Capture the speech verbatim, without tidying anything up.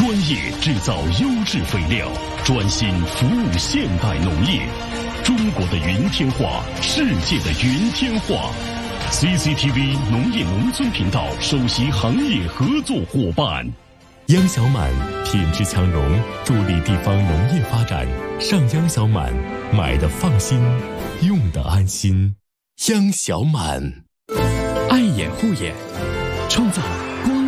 专业制造优质肥料，专心服务现代农业。中国的云天化，世界的云天化。C C T V 农业农村频道首席行业合作伙伴。 央小满品质强农，助力地方农业发展。上央小满，买的放心，用的安心。央小满， 爱眼护眼，创造光